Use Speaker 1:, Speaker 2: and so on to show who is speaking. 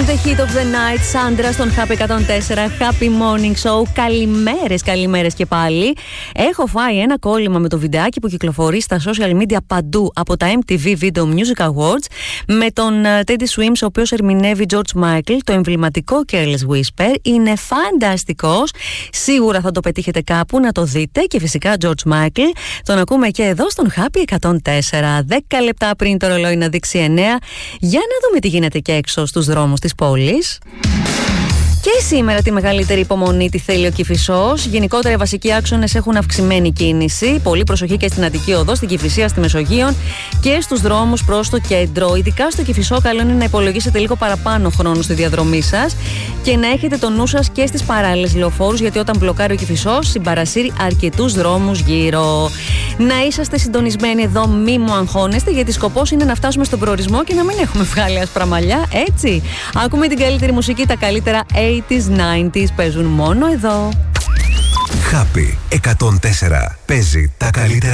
Speaker 1: The Hit of the Night, Sandra στον Happy 104, Happy Morning Show. Καλημέρες και πάλι. Έχω φάει ένα κόλλημα με το βιντεάκι που κυκλοφορεί στα social media παντού από τα MTV Video Music Awards με τον Teddy Swims, ο οποίος ερμηνεύει George Michael. Το εμβληματικό Careless Whisper είναι φανταστικός. Σίγουρα θα το πετύχετε κάπου να το δείτε. Και φυσικά George Michael τον ακούμε και εδώ στον Happy 104. 10 λεπτά πριν το ρολόι να δείξει 9. Για να δούμε τι γίνεται και έξω στους δρόμους της πόλης. Και σήμερα τη μεγαλύτερη υπομονή τη θέλει ο Κηφισός. Γενικότερα οι βασικοί άξονες έχουν αυξημένη κίνηση. Πολύ προσοχή και στην Αττική Οδό, στην Κηφισία, στη Μεσογείο και στους δρόμους προς το κέντρο. Ειδικά στο Κηφισό, καλό είναι να υπολογίσετε λίγο παραπάνω χρόνο στη διαδρομή σας και να έχετε το νου σας και στις παράλληλες λεωφόρους, γιατί όταν μπλοκάρει ο Κηφισός, συμπαρασύρει αρκετούς δρόμους γύρω. Να είσαστε συντονισμένοι εδώ, μη μου αγχώνεστε, γιατί σκοπός είναι να φτάσουμε στον προορισμό και να μην έχουμε βγάλει άσπρα μαλλιά, έτσι. Ακούμε την καλύτερη μουσική, τα καλύτερα 80s, 90s παίζουν μόνο εδώ.
Speaker 2: Happy 104 παίζει τα καλύτερα.